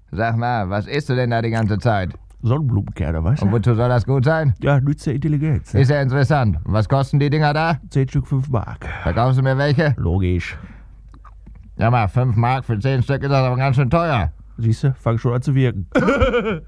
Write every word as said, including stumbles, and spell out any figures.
Sag mal, was isst du denn da die ganze Zeit? Sonnenblumenkerne, weißt Und du? wozu soll das gut sein? Ja, nützt der Intelligenz. Ne? Ist ja interessant. Und was kosten die Dinger da? Zehn Stück, fünf Mark. Verkaufst du mir welche? Logisch. Ja mal, fünf Mark für zehn Stück ist das aber ganz schön teuer. Siehst du, fang schon an zu wirken.